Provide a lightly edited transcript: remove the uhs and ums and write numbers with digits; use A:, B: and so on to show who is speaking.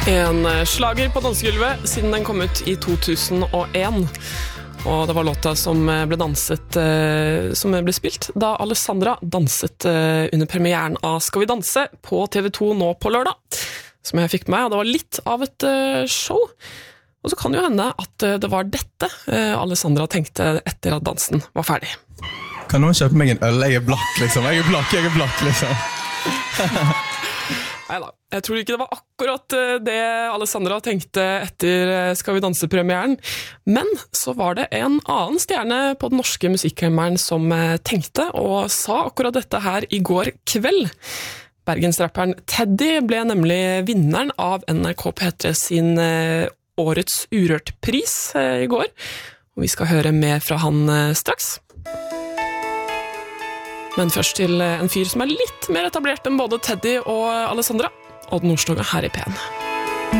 A: En slager på dansegulvet siden den kom ut i 2001. Og det var låta som ble danset, som ble spilt da Alessandra danset under premieren av Skal vi danse på TV2 nå på lørdag, som jeg fikk med meg, og det var litt av et show. Og så kan det jo hende at det var dette Alessandra tenkte etter at dansen var ferdig.
B: Kan noen kjøpe meg en øl? Jeg er blakk, liksom. Jeg er blakk, liksom.
A: Neida, jeg tror ikke det var akkurat det Alessandra tenkte etter Skal vi danse-premieren, men så var det en annen stjerne på den norske musikkhemmeren som tenkte og sa akkurat dette her i går kveld. Bergensrapperen Teddy ble nemlig vinneren av NRK P3 sin Årets Urørt-pris i går, og vi skal høre mer fra han straks. Men først til en fyr som litt mer etablert enn både Teddy og Alessandra, Odd Nordstoga her i P1.